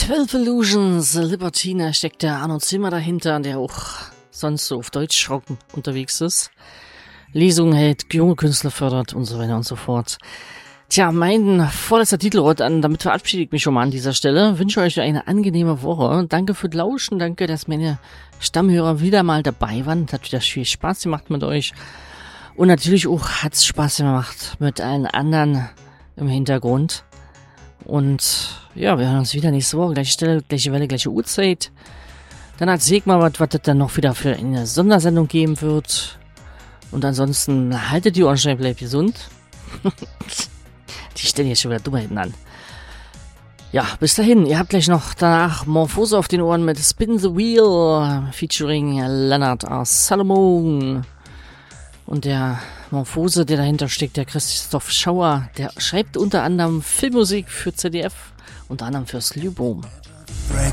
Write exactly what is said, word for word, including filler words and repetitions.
zwölf Illusions, Libertine steckt der Arno Zimmer dahinter, der auch sonst so auf Deutsch Rock unterwegs ist. Lesungen hält, junge Künstler fördert und so weiter und so fort. Tja, mein vorletzter Titelrot an, damit verabschiede ich mich schon mal an dieser Stelle. Wünsche euch eine angenehme Woche. Danke für das Lauschen, danke, dass meine Stammhörer wieder mal dabei waren. Hat wieder viel Spaß gemacht mit euch. Und natürlich auch hat es Spaß gemacht mit allen anderen im Hintergrund. Und ja, wir hören uns wieder nächste Woche. Gleiche Stelle, gleiche Welle, gleiche Uhrzeit. Dann erzähl ich mal, was, was das dann noch wieder für eine Sondersendung geben wird. Und ansonsten haltet die Ohren steif, bleibt gesund. Die stellen jetzt schon wieder Dummheiten an. Ja, bis dahin. Ihr habt gleich noch danach Morphose auf den Ohren mit Spin the Wheel featuring Leonard R. Salomon. Und der Morphose, der dahinter steckt, der Christoph Schauer, der schreibt unter anderem Filmmusik für Z D F, unter anderem fürs Lyboom.